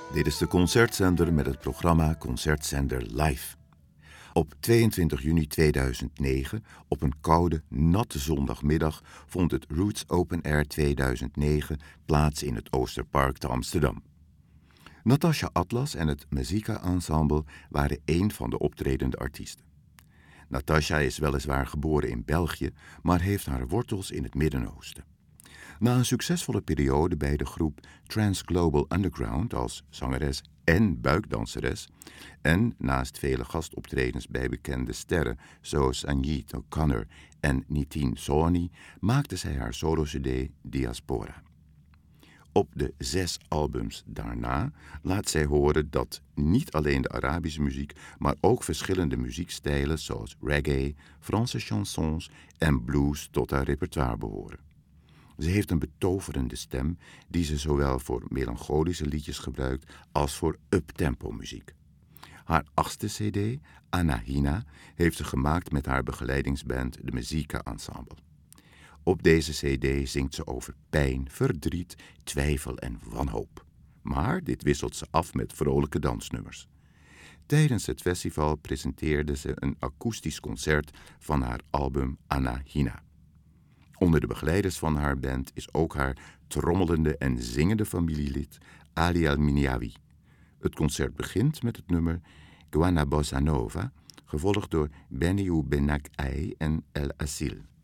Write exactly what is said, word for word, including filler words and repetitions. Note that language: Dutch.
Dit is de Concertzender met het programma Concertzender Live. Op tweeëntwintig juni tweeduizend negen, op een koude, natte zondagmiddag, vond het Roots Open Air tweeduizend negen plaats in het Oosterpark te Amsterdam. Natasha Atlas en het Muzika Ensemble waren één van de optredende artiesten. Natasha is weliswaar geboren in België, maar heeft haar wortels in het Midden-Oosten. Na een succesvolle periode bij de groep Trans Global Underground als zangeres en buikdanseres en naast vele gastoptredens bij bekende sterren zoals Sinéad O'Connor en Nitin Sawhney maakte zij haar solo-cd Diaspora. Op de zes albums daarna laat zij horen dat niet alleen de Arabische muziek, maar ook verschillende muziekstijlen zoals reggae, Franse chansons en blues tot haar repertoire behoren. Ze heeft een betoverende stem die ze zowel voor melancholische liedjes gebruikt als voor uptempo muziek. Haar achtste cd, Anahina, heeft ze gemaakt met haar begeleidingsband de Muzika Ensemble. Op deze cd zingt ze over pijn, verdriet, twijfel en wanhoop. Maar dit wisselt ze af met vrolijke dansnummers. Tijdens het festival presenteerde ze een akoestisch concert van haar album Anahina. Onder de begeleiders van haar band is ook haar trommelende en zingende familielid Ali Al-Minyawi. Het concert begint met het nummer Guana Bossa Nova, gevolgd door Benny Benak Ai en El Asil.